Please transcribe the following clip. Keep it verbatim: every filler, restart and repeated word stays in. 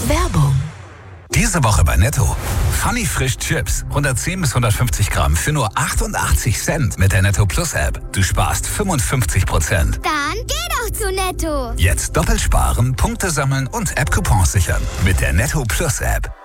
Werbung. Diese Woche bei Netto. Funny Frisch Chips. hundertzehn bis hundertfünfzig Gramm für nur achtundachtzig Cent mit der Netto Plus App. Du sparst fünfundfünfzig Prozent. Dann geh doch zu Netto. Jetzt doppelt sparen, Punkte sammeln und App-Coupons sichern. Mit der Netto Plus App.